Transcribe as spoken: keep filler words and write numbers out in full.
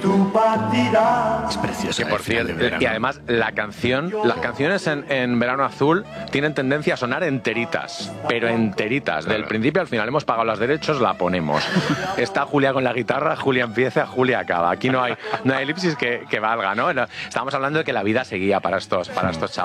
tú partirás. Es preciosa. Que por cierto, y además la canción, las canciones en, en Verano Azul tienen tendencia a sonar enteritas, pero enteritas. Del principio al final hemos pagado los derechos, la ponemos. Está Julia con la guitarra, Julia empieza, Julia acaba. Aquí no hay, no hay elipsis que, que valga, ¿no? Estamos hablando de que la vida seguía para estos, para estos chavales.